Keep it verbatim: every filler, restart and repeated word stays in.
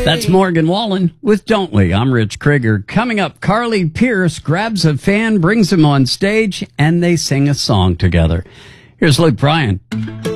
That's Morgan Wallen with Don't We? I'm Rich Krieger. Coming up, Carly Pearce grabs a fan, brings him on stage, and they sing a song together. Here's Luke Bryan.